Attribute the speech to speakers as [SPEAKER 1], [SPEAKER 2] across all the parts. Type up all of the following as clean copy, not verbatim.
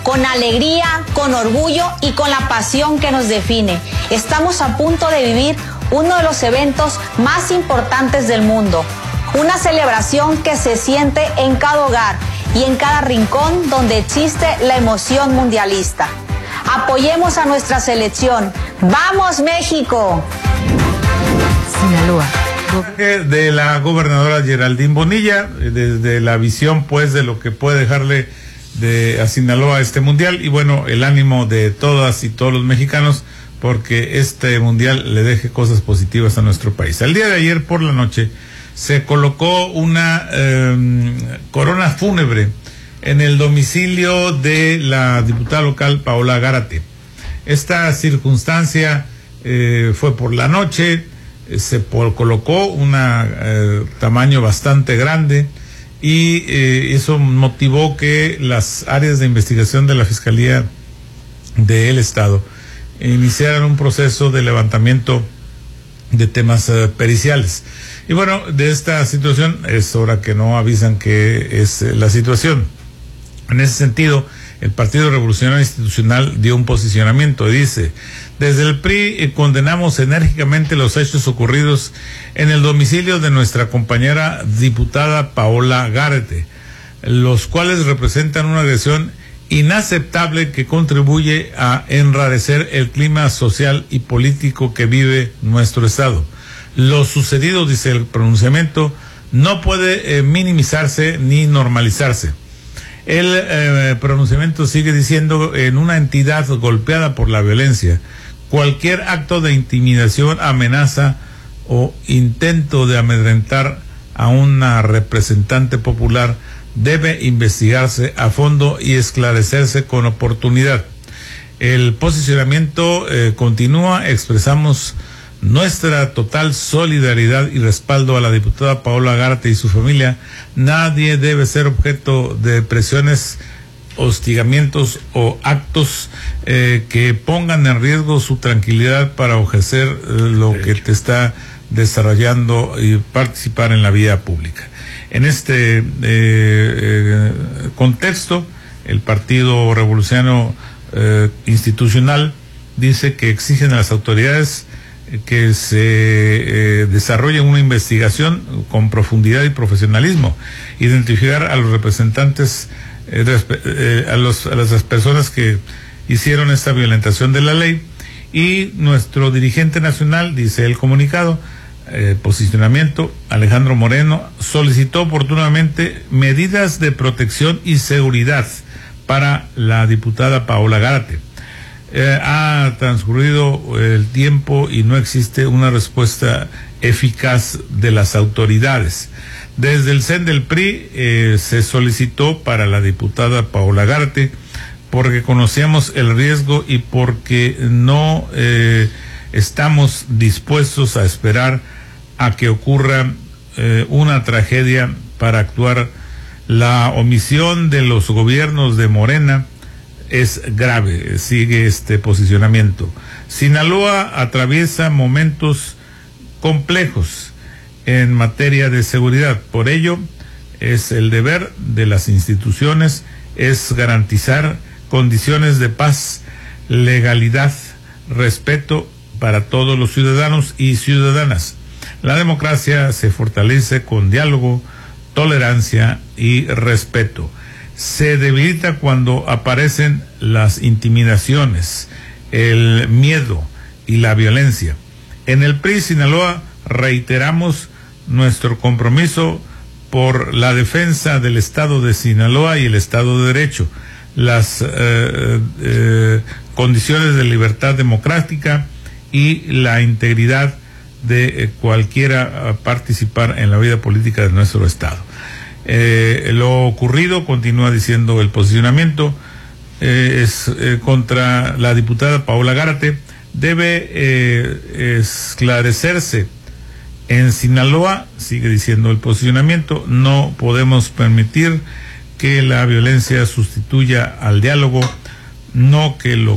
[SPEAKER 1] con alegría, con orgullo y con la pasión que nos define. Estamos a punto de vivir uno de los eventos más importantes del mundo, una celebración que se siente en cada hogar y en cada rincón donde existe la emoción mundialista. Apoyemos a nuestra selección. ¡Vamos, México!
[SPEAKER 2] Sinaloa.
[SPEAKER 3] De la gobernadora Geraldine Bonilla, desde la visión pues de lo que puede dejarle a Sinaloa este mundial, y bueno, el ánimo de todas y todos los mexicanos porque este mundial le deje cosas positivas a nuestro país. El día de ayer por la noche se colocó una corona fúnebre en el domicilio de la diputada local Paola Gárate. Esta circunstancia fue por la noche. Se colocó un tamaño bastante grande y eso motivó que las áreas de investigación de la Fiscalía del Estado iniciaran un proceso de levantamiento de temas periciales. Y bueno, de esta situación es hora que no avisan que es la situación. En ese sentido, el Partido Revolucionario Institucional dio un posicionamiento y dice: desde el PRI condenamos enérgicamente los hechos ocurridos en el domicilio de nuestra compañera diputada Paola Gárate, los cuales representan una agresión inaceptable que contribuye a enrarecer el clima social y político que vive nuestro Estado. Lo sucedido, dice el pronunciamiento, no puede minimizarse ni normalizarse. El pronunciamiento sigue diciendo: en una entidad golpeada por la violencia, cualquier acto de intimidación, amenaza o intento de amedrentar a una representante popular debe investigarse a fondo y esclarecerse con oportunidad. El posicionamiento continúa: expresamos nuestra total solidaridad y respaldo a la diputada Paola Gárate y su familia. Nadie debe ser objeto de presiones, hostigamientos o actos que pongan en riesgo su tranquilidad para ejercer lo que te está desarrollando y participar en la vida pública. En este contexto, el Partido Revolucionario Institucional dice que exigen a las autoridades que se desarrolle una investigación con profundidad y profesionalismo, identificar a los representantes, a las personas que hicieron esta violentación de la ley. Y nuestro dirigente nacional, dice el comunicado, posicionamiento, Alejandro Moreno, solicitó oportunamente medidas de protección y seguridad para la diputada Paola Gárate. Ha transcurrido el tiempo y no existe una respuesta eficaz de las autoridades. Desde el CEN del PRI se solicitó para la diputada Paola Gárate porque conocíamos el riesgo y porque no estamos dispuestos a esperar a que ocurra una tragedia para actuar. La omisión de los gobiernos de Morena es grave, sigue este posicionamiento. Sinaloa atraviesa momentos complejos en materia de seguridad. Por ello, es el deber de las instituciones es garantizar condiciones de paz, legalidad, respeto para todos los ciudadanos y ciudadanas. La democracia se fortalece con diálogo, tolerancia y respeto. Se debilita cuando aparecen las intimidaciones, el miedo y la violencia. En el PRI Sinaloa reiteramos nuestro compromiso por la defensa del Estado de Sinaloa y el Estado de Derecho, las condiciones de libertad democrática y la integridad de cualquiera participar en la vida política de nuestro Estado. Lo ocurrido, continúa diciendo el posicionamiento, es contra la diputada Paola Gárate, debe esclarecerse. En Sinaloa, sigue diciendo el posicionamiento, no podemos permitir que la violencia sustituya al diálogo, no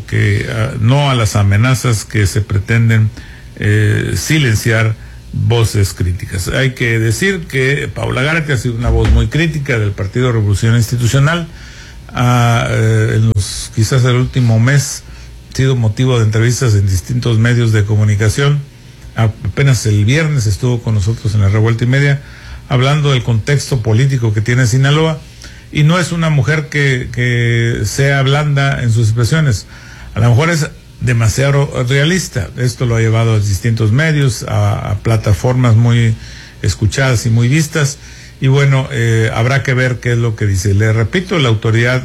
[SPEAKER 3] a las amenazas que se pretenden silenciar voces críticas. Hay que decir que Paola Gárate ha sido una voz muy crítica del Partido Revolucionario Institucional, quizás el último mes, sido motivo de entrevistas en distintos medios de comunicación. Apenas el viernes estuvo con nosotros en la Revuelta y Media hablando del contexto político que tiene Sinaloa, y no es una mujer que sea blanda en sus expresiones. A lo mejor es demasiado realista. Esto lo ha llevado a distintos medios, a plataformas muy escuchadas y muy vistas, y bueno, habrá que ver qué es lo que dice. Le repito, la autoridad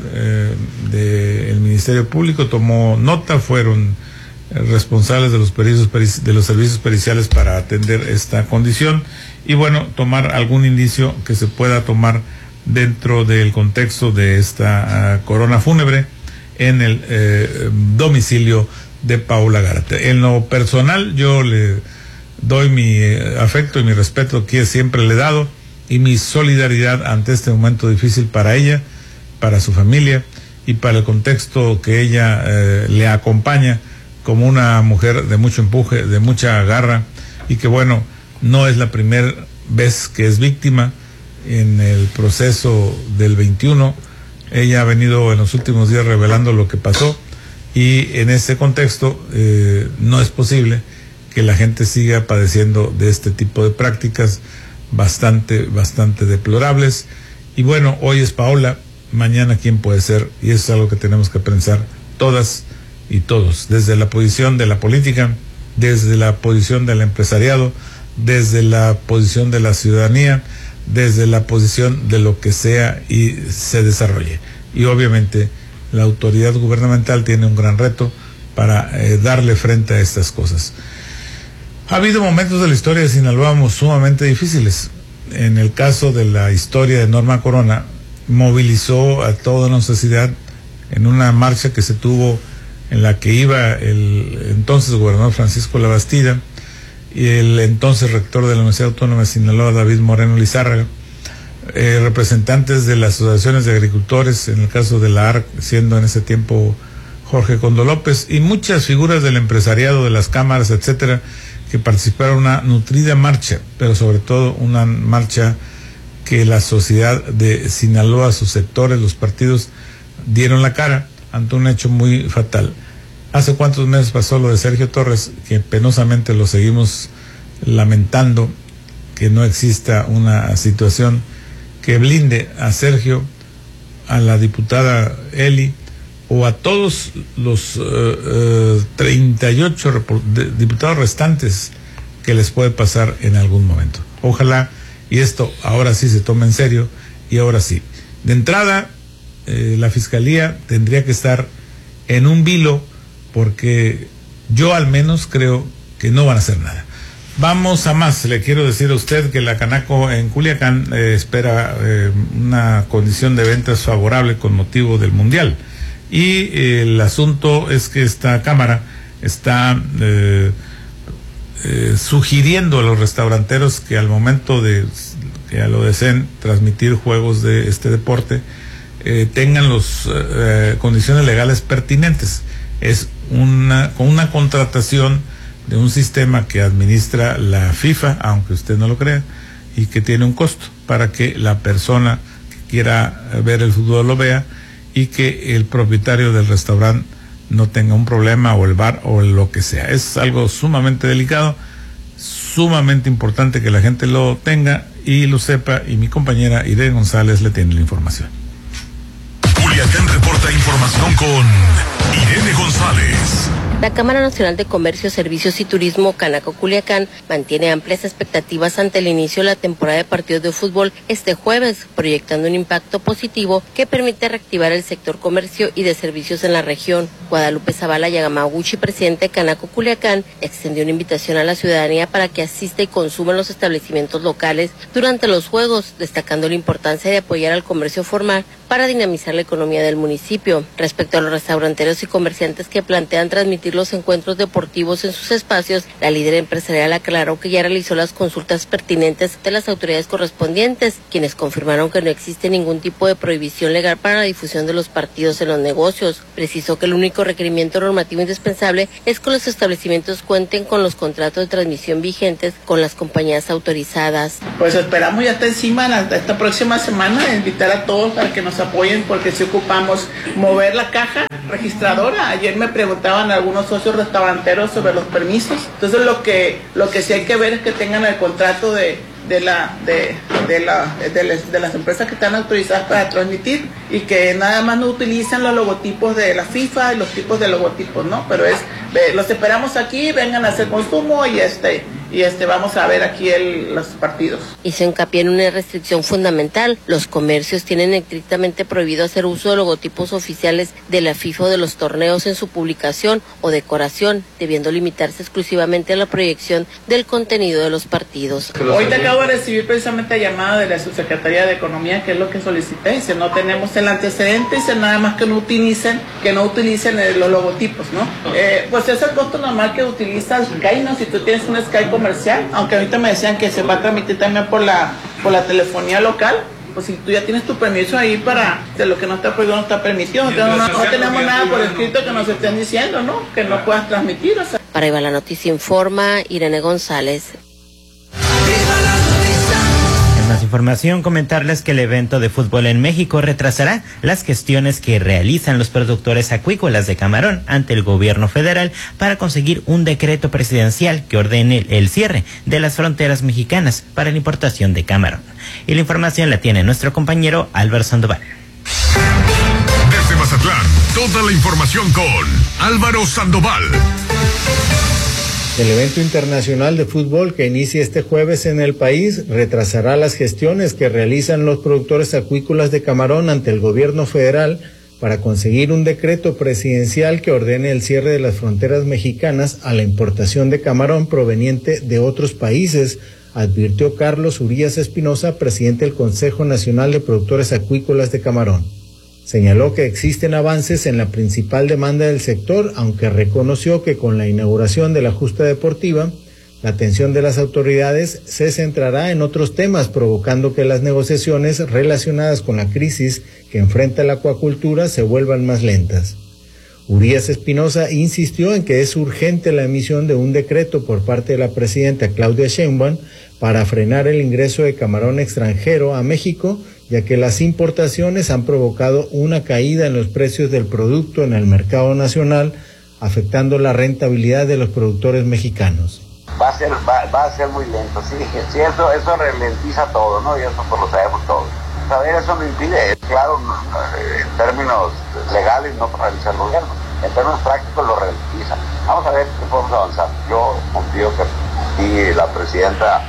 [SPEAKER 3] del Ministerio Público tomó nota, fueron responsables de los servicios periciales para atender esta condición, y bueno, tomar algún indicio que se pueda tomar dentro del contexto de esta corona fúnebre en el domicilio de Paola Gárate. En lo personal, yo le doy mi afecto y mi respeto que siempre le he dado, y mi solidaridad ante este momento difícil para ella, para su familia y para el contexto que ella le acompaña como una mujer de mucho empuje, de mucha garra, y que bueno, no es la primera vez que es víctima en el proceso del 21. Ella ha venido en los últimos días revelando lo que pasó, y en ese contexto no es posible que la gente siga padeciendo de este tipo de prácticas bastante deplorables. Y bueno, hoy es Paola, mañana quién puede ser, y eso es algo que tenemos que pensar todas y todos, desde la posición de la política, desde la posición del empresariado, desde la posición de la ciudadanía, desde la posición de lo que sea y se desarrolle. Y obviamente la autoridad gubernamental tiene un gran reto para darle frente a estas cosas. Ha habido momentos de la historia de Sinaloa sumamente difíciles. En el caso de la historia de Norma Corona, movilizó a toda la sociedad en una marcha que se tuvo, en la que iba el entonces gobernador Francisco Labastida y el entonces rector de la Universidad Autónoma de Sinaloa, David Moreno Lizárraga, representantes de las asociaciones de agricultores, en el caso de la ARC, siendo en ese tiempo Jorge Condo López, y muchas figuras del empresariado, de las cámaras, etcétera, que participaron en una nutrida marcha, pero sobre todo una marcha que la sociedad de Sinaloa, sus sectores, los partidos, dieron la cara ante un hecho muy fatal. ¿Hace cuántos meses pasó lo de Sergio Torres? Que penosamente lo seguimos lamentando, que no exista una situación que blinde a Sergio, a la diputada Eli, o a todos los 38 diputados restantes que les puede pasar en algún momento. Ojalá y esto ahora sí se tome en serio, y ahora sí. De entrada, la Fiscalía tendría que estar en un vilo, porque yo al menos creo que no van a hacer nada. Vamos a más. Le quiero decir a usted que la Canaco en Culiacán espera una condición de ventas favorable con motivo del Mundial. Y el asunto es que esta Cámara está sugiriendo a los restauranteros que al momento de que lo deseen transmitir juegos de este deporte, tengan las condiciones legales pertinentes. Es con una contratación de un sistema que administra la FIFA, aunque usted no lo crea, y que tiene un costo para que la persona que quiera ver el fútbol lo vea, y que el propietario del restaurante no tenga un problema, o el bar, o lo que sea. Es algo sumamente delicado, sumamente importante que la gente lo tenga y lo sepa, y mi compañera Irene González le tiene la información.
[SPEAKER 4] Culiacán reporta información con Irene González.
[SPEAKER 5] La Cámara Nacional de Comercio, Servicios y Turismo Canaco Culiacán mantiene amplias expectativas ante el inicio de la temporada de partidos de fútbol este jueves, proyectando un impacto positivo que permite reactivar el sector comercio y de servicios en la región. Guadalupe Zavala Yagamaguchi, presidente de Canaco Culiacán, extendió una invitación a la ciudadanía para que asista y consuma en los establecimientos locales durante los juegos, destacando la importancia de apoyar al comercio formal para dinamizar la economía del municipio. Respecto a los restauranteros y comerciantes que plantean transmitir los encuentros deportivos en sus espacios, la líder empresarial aclaró que ya realizó las consultas pertinentes de las autoridades correspondientes, quienes confirmaron que no existe ningún tipo de prohibición legal para la difusión de los partidos en los negocios. Precisó que el único requerimiento normativo indispensable es que los establecimientos cuenten con los contratos de transmisión vigentes con las compañías autorizadas.
[SPEAKER 6] Pues esperamos ya está encima esta próxima semana invitar a todos para que nos apoyen, porque si ocupamos mover la caja registradora. Ayer me preguntaban algunos socios restauranteros sobre los permisos. Entonces lo que sí hay que ver es que tengan el contrato de las empresas que están autorizadas para transmitir, y que nada más no utilicen los logotipos de la FIFA y los tipos de logotipos, ¿no? Pero los esperamos aquí, vengan a hacer consumo y vamos a ver aquí los partidos.
[SPEAKER 5] Hizo hincapié en una restricción fundamental: los comercios tienen estrictamente prohibido hacer uso de logotipos oficiales de la FIFA o de los torneos en su publicación o decoración, debiendo limitarse exclusivamente a la proyección del contenido de los partidos.
[SPEAKER 6] Hoy te acabo de recibir precisamente la llamada de la Subsecretaría de Economía, que es lo que solicité. Dice, no tenemos el antecedente, dice nada más que no utilicen los logotipos, ¿no? Pues es el costo normal que utiliza Sky, ¿no? Si tú tienes un Sky comercial, aunque ahorita me decían que se va a transmitir también por la telefonía local, pues si tú ya tienes tu permiso ahí de lo que no está prohibido, no está permitido, no tenemos nada por escrito que nos estén diciendo, ¿no? Que no puedas transmitir, o sea.
[SPEAKER 5] Para Iba la Noticia informa Irene González.
[SPEAKER 7] Más información, comentarles que el evento de fútbol en México retrasará las gestiones que realizan los productores acuícolas de camarón ante el gobierno federal para conseguir un decreto presidencial que ordene el cierre de las fronteras mexicanas para la importación de camarón. Y la información la tiene nuestro compañero Álvaro Sandoval.
[SPEAKER 4] Desde Mazatlán, toda la información con Álvaro Sandoval.
[SPEAKER 8] El evento internacional de fútbol que inicia este jueves en el país retrasará las gestiones que realizan los productores acuícolas de camarón ante el gobierno federal para conseguir un decreto presidencial que ordene el cierre de las fronteras mexicanas a la importación de camarón proveniente de otros países, advirtió Carlos Urías Espinosa, presidente del Consejo Nacional de Productores Acuícolas de Camarón. Señaló que existen avances en la principal demanda del sector, aunque reconoció que con la inauguración de la justa deportiva, la atención de las autoridades se centrará en otros temas, provocando que las negociaciones relacionadas con la crisis que enfrenta la acuacultura se vuelvan más lentas. Urías Espinosa insistió en que es urgente la emisión de un decreto por parte de la presidenta Claudia Sheinbaum para frenar el ingreso de camarón extranjero a México, ya que las importaciones han provocado una caída en los precios del producto en el mercado nacional, afectando la rentabilidad de los productores mexicanos.
[SPEAKER 9] Va a ser muy lento, sí, eso ralentiza todo, ¿no? Y eso pues lo sabemos todos. Saber eso no impide, claro, en términos legales no paraliza el gobierno, en términos prácticos lo ralentiza. Vamos a ver qué podemos avanzar. Yo confío que sí, la presidenta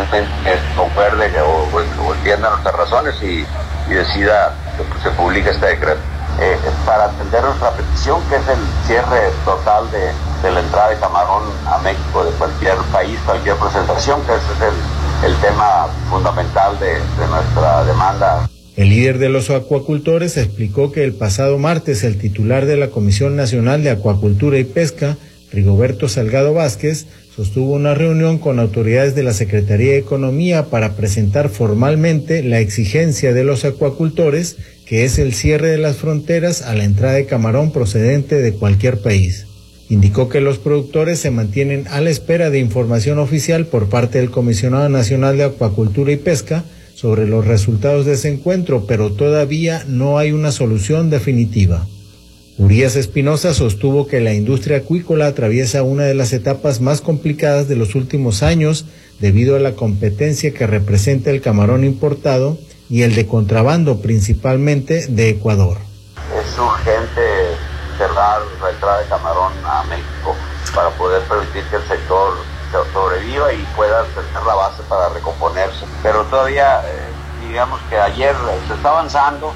[SPEAKER 9] concuerde o entienda nuestras razones y decida que se publique este decreto. Para atender nuestra petición, que es el cierre total de la entrada de camarón a México de cualquier país, cualquier presentación, que ese es el tema fundamental de nuestra demanda.
[SPEAKER 8] El líder de los acuacultores explicó que el pasado martes el titular de la Comisión Nacional de Acuacultura y Pesca, Rigoberto Salgado Vázquez, sostuvo una reunión con autoridades de la Secretaría de Economía para presentar formalmente la exigencia de los acuacultores, que es el cierre de las fronteras a la entrada de camarón procedente de cualquier país. Indicó que los productores se mantienen a la espera de información oficial por parte del Comisionado Nacional de Acuacultura y Pesca sobre los resultados de ese encuentro, pero todavía no hay una solución definitiva. Urías Espinosa sostuvo que la industria acuícola atraviesa una de las etapas más complicadas de los últimos años debido a la competencia que representa el camarón importado y el de contrabando, principalmente de Ecuador.
[SPEAKER 9] Es urgente cerrar la entrada de camarón a México para poder permitir que el sector sobreviva y pueda tener la base para recomponerse. Pero todavía, digamos que ayer se está avanzando,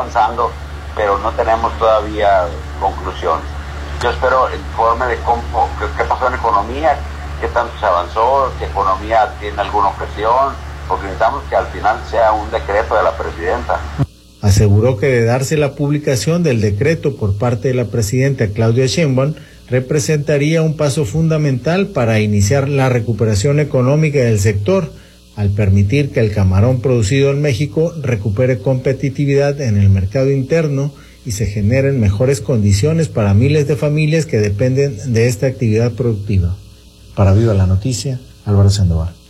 [SPEAKER 9] pero no tenemos todavía conclusión. Yo espero el informe de qué pasó en economía, qué tanto se avanzó, si economía tiene alguna objeción, porque necesitamos que al final sea un decreto de la presidenta.
[SPEAKER 8] Aseguró que de darse la publicación del decreto por parte de la presidenta Claudia Sheinbaum, representaría un paso fundamental para iniciar la recuperación económica del sector, al permitir que el camarón producido en México recupere competitividad en el mercado interno y se generen mejores condiciones para miles de familias que dependen de esta actividad productiva. Para Viva la Noticia, Álvaro Sandoval.